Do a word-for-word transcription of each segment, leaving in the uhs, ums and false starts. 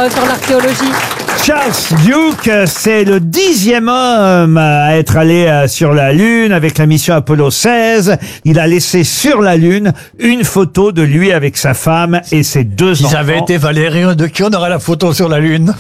euh, sur l'archéologie. Charles Duke, c'est le dixième homme à être allé euh, sur la Lune avec la mission Apollo seize. Il a laissé sur la Lune une photo de lui avec sa femme et ses deux Si enfants. ça avait été Valérie, de qui on aurait la photo sur la Lune?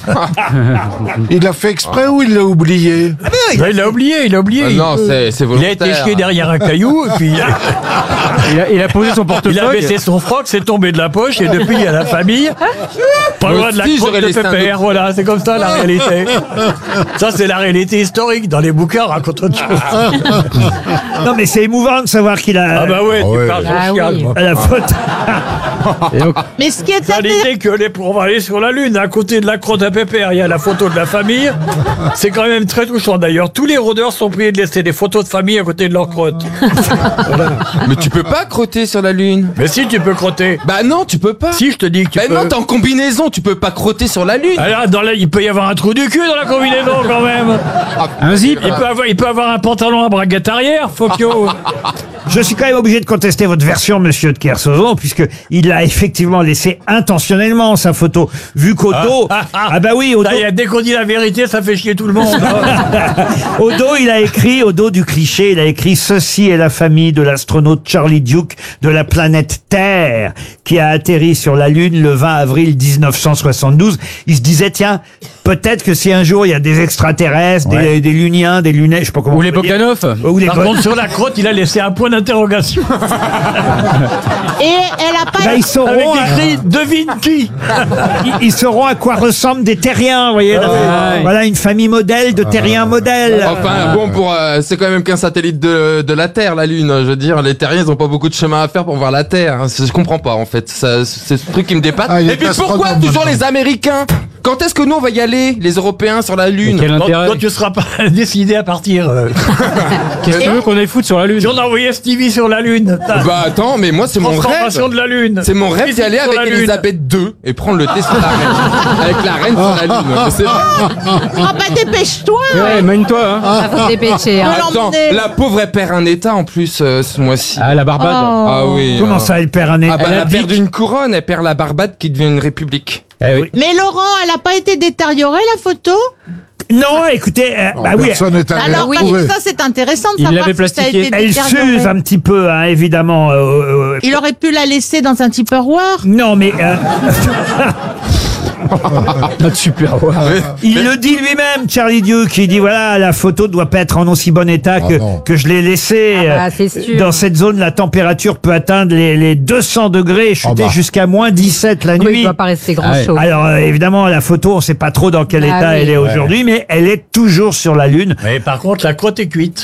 Il l'a fait exprès ou il l'a oublié? Ben, il l'a oublié, il l'a oublié. Ah non, c'est c'est Il a volontaire. été chié derrière un caillou, et puis Il a, il a posé son il portefeuille. a baissé son froc, c'est tombé de la poche, et depuis, il y a la famille. Pas Moi loin de la aussi, crotte j'aurais de laissé un Pépère, autre. voilà, c'est comme ça la réalité. Ça, c'est la réalité historique. Dans les bouquins, on raconte autre chose. Non mais c'est émouvant de savoir qu'il a Ah bah ouais, tu ouais. parles Ah social, oui. moi. la photo. Et donc, Mais ce qui est T'as intéressant, l'idée que les, on va aller sur la Lune, à côté de la crotte à Pépère, il y a la photo de la famille. C'est quand même très touchant d'ailleurs. Tous les rôdeurs sont priés de laisser des photos de famille à côté de leur crotte. Mais tu peux pas crotter sur la Lune. Mais si, tu peux crotter. Bah non, tu peux pas. Si, je te dis que tu Bah peux. non, t'es en combinaison, tu peux pas crotter sur la Lune. Alors, dans la- il peut y avoir un trou du cul dans la combinaison quand même. un zip. Il peut avoir, il peut avoir un pantalon à braguette arrière, Fokio. Je suis quand même obligé de contester votre version, monsieur de Kersauzon, puisque il a effectivement laissé intentionnellement sa photo. Vu qu'au dos, ah, ah. ah bah oui, au dos, Ça y est, dès qu'on dit la vérité, ça fait chier tout le monde. au dos, il a écrit, au dos du cliché, il a écrit: ceci est la famille de l'astronaute Charlie Duke de la planète Terre, qui a atterri sur la Lune le vingt avril mille neuf cent soixante-douze. Il se disait, tiens, peut-être que si un jour il y a des extraterrestres, des, Ouais. des luniens, des lunettes, je sais pas comment. Ou on les peut dire. Bogdanov. Ou les Par Bo- contre, sur la crotte, il a laissé un point d'interrogation. et elle a pas. Bah, ils Avec sauront, à- écrit « Devine qui ?» ils, ils sauront à quoi ressemblent des terriens, vous voyez. là. ouais. Voilà une famille modèle de terriens modèles. Enfin, bon, pour euh, c'est quand même qu'un satellite de, de la Terre, la Lune. Je veux dire, les terriens, ils ont pas beaucoup de chemin à faire pour voir la Terre. hein. C'est- Je comprends pas, en fait. Ça, c'est ce truc qui me dépasse. Ah, il est Et puis pourquoi astronome, toujours maintenant. les Américains? Quand est-ce que nous, on va y aller, les Européens, sur la Lune? Quel Quand, intérêt? quand tu seras pas décidé à partir. euh. Qu'est-ce que tu veux qu'on aille foutre sur la Lune? Si on a envoyé Stevie sur la Lune. t'as- Bah attends, mais moi, c'est mon Transformation rêve. de la Lune. C'est mon rêve d'y Visite aller sur avec la Lune. Elisabeth deux et prendre le thé sur la reine. Avec la reine sur la Lune. C'est vrai. Ah bah dépêche-toi. Ouais, mène-toi, hein. Ça faut se dépêcher. Hein. Faut Attends, l'emmener. la pauvre, elle perd un état en plus euh, ce mois-ci. Ah, la Barbade. Ah oui. Comment euh, ça, elle perd un nez? Ah bah, Elle elle a a dit- perdu une couronne, elle perd la Barbade qui devient une république. Eh oui. Mais Laurent, elle a pas été détériorée la photo? Non, écoutez, euh, Non, bah oui, personne n'est allé Alors la parce retrouver. que ça c'est intéressant de Il savoir l'avait si ça a plastiquée. été elle détérioré. s'use un petit peu, hein, évidemment. euh, euh, Il aurait pu la laisser dans un Tupperware. Non, mais euh, Notre super. Ouais. il le dit lui-même, Charlie Duke. Il dit voilà, la photo doit pas être en aussi bon état que, Ah non. que je l'ai laissée. Ah bah, Euh, c'est sûr. Dans cette zone, la température peut atteindre les, les deux cents degrés et chuter Ah bah. jusqu'à moins dix-sept la Oui, il nuit. doit pas rester grand Ah ouais. chose. Alors euh, évidemment, la photo, on sait pas trop dans quel Ah état oui. elle est aujourd'hui, mais elle est toujours sur la Lune. Mais par contre, la crotte est cuite.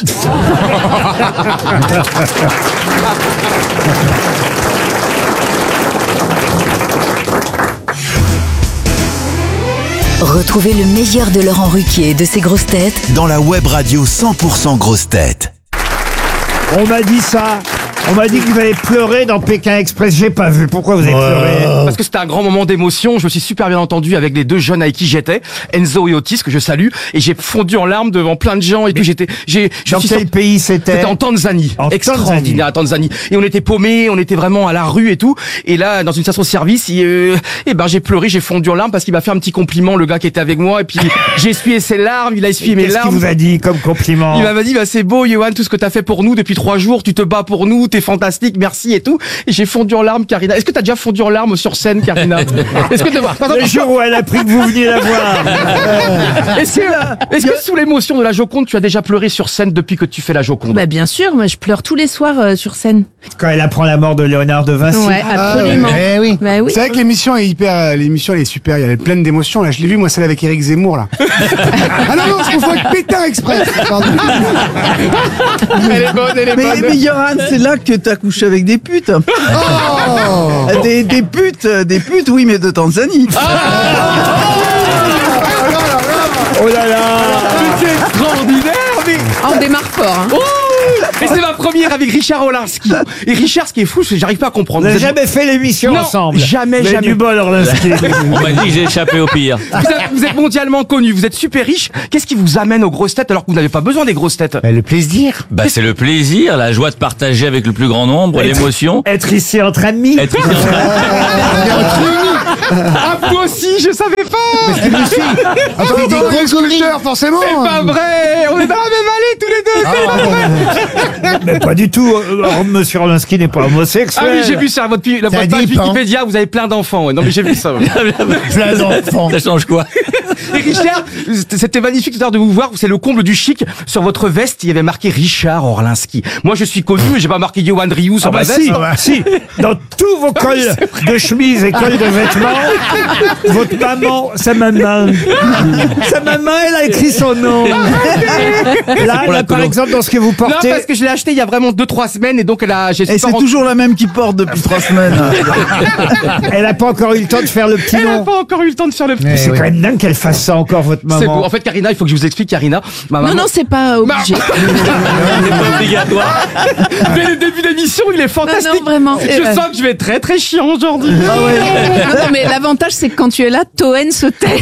Retrouvez le meilleur de Laurent Ruquier et de ses grosses têtes dans la web radio cent pour cent grosses têtes. On m'a dit ça. On m'a dit que vous allez pleurer dans Pékin Express. J'ai pas vu. Pourquoi vous avez pleuré? Parce que c'était un grand moment d'émotion. Je me suis super bien entendu avec les deux jeunes avec qui j'étais, Enzo et Otis, que je salue, et j'ai fondu en larmes devant plein de gens et tout. J'étais, j'ai, je Dans suis quel sorti- pays c'était? C'était en Tanzanie. En Extraordinaire, à Tanzanie. Et on était paumés, on était vraiment à la rue et tout. Et là, dans une station-service, il, euh, eh ben, j'ai pleuré, j'ai fondu en larmes parce qu'il m'a fait un petit compliment, le gars qui était avec moi. Et puis, j'ai essuyé ses larmes, il a essuyé mes Qu'est-ce qu'il larmes. vous a dit comme compliment? Il m'a dit, bah, c'est beau, Johan, tout ce que t'as fait pour nous depuis trois jours, tu te bats pour nous, t'es fantastique, merci et tout. Et j'ai fondu en larmes, Karina. Est-ce que t'as déjà fondu en larmes sur scène, Karina? Est-ce que, Pardon, Le jour où elle a appris que vous veniez la voir. est-ce que, est-ce que sous l'émotion de la Joconde, tu as déjà pleuré sur scène depuis que tu fais la Joconde? Bah bien sûr, moi je pleure tous les soirs euh, sur scène. Quand elle apprend la mort de Léonard de Vinci. Ouais, absolument. Eh oui. Bah oui. C'est vrai que l'émission est hyper, l'émission elle est super, elle est pleine d'émotions. Là, je l'ai vu, moi, celle avec Éric Zemmour, là. Ah non, non, je confonds avec Pétain Express. Pardon. Elle est bonne, elle est Mais, bonne. mais Yoran, c'est là que t'as couché avec des putes. Oh Des, des putes, euh, des putes, oui, mais de Tanzanie. Oh là là. C'est extraordinaire, mais... Ah, on démarre fort. Hein. Mais c'est ma première avec Richard Orlinski. Et Richard, ce qui est fou, c'est que j'arrive pas à comprendre. Vous n'avez Vous êtes- jamais fait l'émission Non, ensemble. jamais, Vous avez jamais. du bol, Orlinski. On m'a dit que j'ai échappé au pire. Vous êtes, vous êtes mondialement connu, vous êtes super riche. Qu'est-ce qui vous amène aux grosses têtes alors que vous n'avez pas besoin des grosses têtes? Le plaisir. Bah, c'est le plaisir, la joie de partager avec le plus grand nombre, l'émotion. Être ici entre amis. Être ici en train- Ah, vous aussi, je savais pas. C'est Lucie. Attends, des des grosses gros sculpteurs, forcément. C'est pas vrai. On est dans la même allée tous les deux. C'est pas vrai. Mais pas du tout. euh, Monsieur Orlinski n'est pas Ah homosexuel. oui, j'ai vu sur votre, pi- la- Ça votre page dépend. Wikipédia, vous avez plein d'enfants. Ouais. Non mais j'ai vu ça. Ouais. Plein d'enfants. Ça change quoi? Et Richard, c'était magnifique tout à l'heure de vous voir. C'est le comble du chic. Sur votre veste, il y avait marqué Richard Orlinski. Moi, je suis connu, mais j'ai pas marqué Johan Rioux sur Ah bah ma veste. si, si, dans tous vos cols de chemise et cols de vêtements, votre maman, sa maman, sa maman, elle a écrit son nom. Là, pour la là, par colo. exemple, dans ce que vous Non, portez, parce que je l'ai acheté il y a vraiment deux trois semaines et donc elle a. J'ai Et c'est pas- toujours la même qui porte depuis trois semaines. elle n'a pas encore eu le temps de faire le petit Elle n'a nom. pas encore eu le temps de faire le. Mais c'est quand même dingue qu'elle fasse ça encore, votre C'est beau. maman. En fait, Karina, il faut que je vous explique, Karina. Ma maman. Non, non, c'est pas obligé. C'est pas obligatoire. Dès le début de l'émission, il est fantastique. Non, non, vraiment. Je Euh, sens que je vais être très très chiant aujourd'hui. Non, non, mais l'avantage, c'est que quand tu es là, Toen se tait.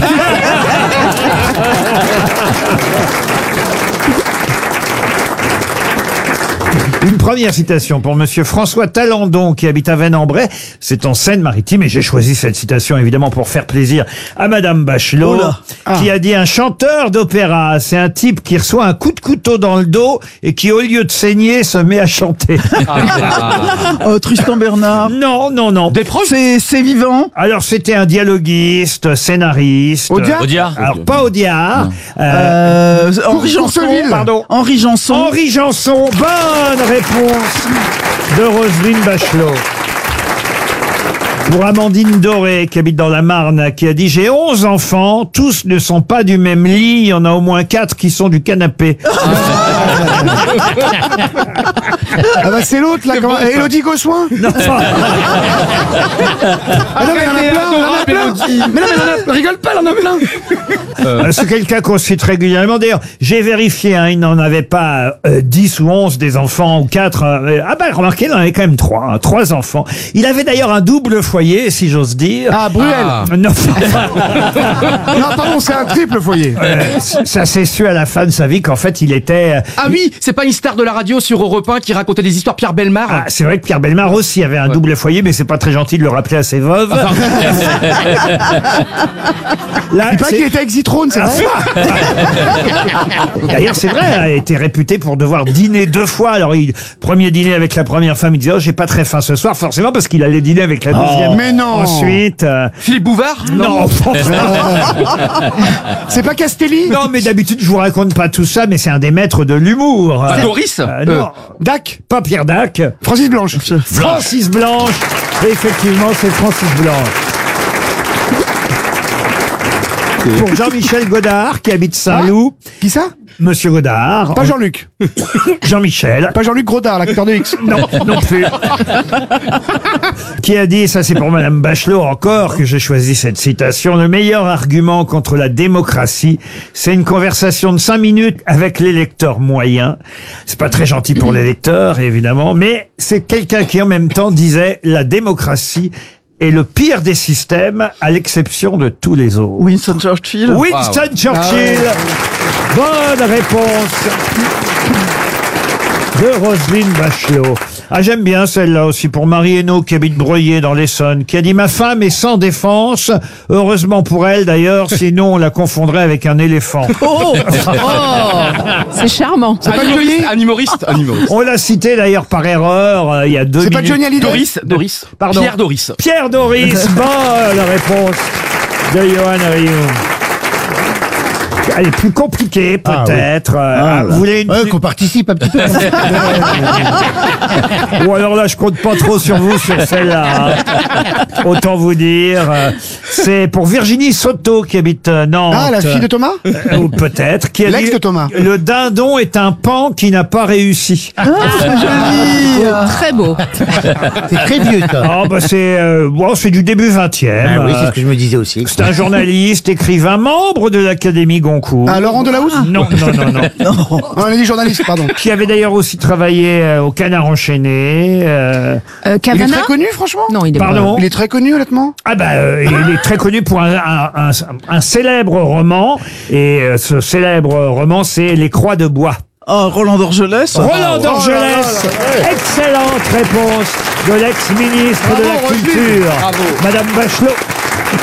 Une première citation pour Monsieur François Talandon qui habite à Vennes-en-Bray. C'est en Seine-Maritime et j'ai choisi cette citation évidemment pour faire plaisir à Madame Bachelot Oula. qui a dit un chanteur d'opéra. C'est un type qui reçoit un coup de couteau dans le dos et qui au lieu de saigner se met à chanter. Oh, Tristan Bernard. Non, non, non. Des proches. C'est c'est vivant. Alors c'était un dialoguiste, scénariste. Audiard Audiard. Alors pas Audiard. Euh, Euh, Henri Janson. Courceville. Pardon. Henri Janson. Henri Janson. Bonne réponse de Roselyne Bachelot. Pour Amandine Doré, qui habite dans la Marne, qui a dit « J'ai onze enfants, tous ne sont pas du même lit, il y en a au moins quatre qui sont du canapé. Ah bah c'est l'autre là, comment... Élodie Gossuin. Non. Ah non mais il y en a plein, il y en a plein. Mais non mais il y en a, rigole pas, il y en a plein. Euh, C'est quelqu'un qu'on cite régulièrement. D'ailleurs, j'ai vérifié, hein, il n'en avait pas euh, dix ou onze des enfants, ou quatre. euh, ah ben, remarquez, il en avait quand même trois. Hein, trois enfants. Il avait d'ailleurs un double foyer, si j'ose dire. Ah Bruel. Ah. Non, Non pardon, c'est un triple foyer. euh, ça s'est su à la fin de sa vie qu'en fait, il était... euh, Ah oui, c'est pas une star de la radio sur Europe un qui racontait des histoires, Pierre Bellemare. Ah, c'est vrai que Pierre Bellemare aussi avait un double foyer, mais c'est pas très gentil de le rappeler à ses veuves. Là, Il paraît c'est- qu'il était avec Zitrone, c'est vrai. D'ailleurs, c'est vrai, elle a été réputée pour devoir dîner deux fois. Alors, il, premier dîner avec la première femme, il disait, oh, j'ai pas très faim ce soir, forcément, parce qu'il allait dîner avec la deuxième. mais non. Ensuite, euh, Philippe Bouvard. non. C'est pas Castelli. Non, mais d'habitude, je vous raconte pas tout ça, mais c'est un des maîtres de l'humour. Ah, Doris. Euh, non. Dac. Pas Pierre Dac. Francis Blanche. Francis Blanche. Effectivement, c'est Francis Blanche. Pour Jean-Michel Godard, qui habite Saint-Loup. Qui ça? Monsieur Godard. Pas Jean-Luc. Jean-Michel. Pas Jean-Luc Grodard, l'acteur de X. Non, non plus. Qui a dit, ça c'est pour Madame Bachelot encore que j'ai choisi cette citation, le meilleur argument contre la démocratie, c'est une conversation de cinq minutes avec l'électeur moyen. C'est pas très gentil pour l'électeur, évidemment, mais c'est quelqu'un qui en même temps disait la démocratie est le pire des systèmes à l'exception de tous les autres. Winston Churchill. Winston Churchill. Bonne réponse de Roselyne Bachelot. Ah, j'aime bien celle-là aussi pour Marie Hainaut qui habite Breuillé dans l'Essonne, qui a dit « Ma femme est sans défense. Heureusement pour elle d'ailleurs, sinon on la confondrait avec un éléphant. Oh, oh, c'est charmant. Un humoriste. Un humoriste. Un humoriste. » On l'a cité d'ailleurs par erreur euh, il y a deux C'est minutes. pas Johnny Hallyday. Doris. Doris. Pardon. Pierre Doris. Pierre Doris. Bonne réponse de Johan Rioux. Elle est plus compliquée peut-être. Euh, Ah, vous voulez une Ouais, plus- qu'on participe un petit peu. Ou alors là, je compte pas trop sur vous sur celle-là. hein. Autant vous dire. euh, C'est pour Virginie Soto qui habite euh, Nantes. Ah, la fille de Thomas. Euh, Ou peut-être. Qui a L'ex dit, de Thomas. Le dindon est un pan qui n'a pas réussi. Ah, c'est joli. Très beau. C'est très vieux, ça. Ah, bah c'est euh, bon, c'est du début vingtième. Ah oui, c'est Euh, ce que je me disais aussi. C'est un journaliste, écrivain, membre de l'Académie Goncourt. Goncourt. Ah, Laurent Delahousse Non, non, non, non. Non, on a dit journaliste, pardon. Qui avait d'ailleurs aussi travaillé euh, au Canard enchaîné. euh, Euh, Il est Cavana très connu, franchement. Non, il est Pardon. Il est très connu, honnêtement. Ah bah, euh, il est très connu pour un, un, un, un célèbre roman. Et euh, ce célèbre roman, c'est Les Croix de Bois. Oh, Roland d'Orgelès. Roland Oh d'Orgelès. Excellente réponse de l'ex-ministre de Bravo, la Roselyne. Culture, Bravo. Madame Bachelot.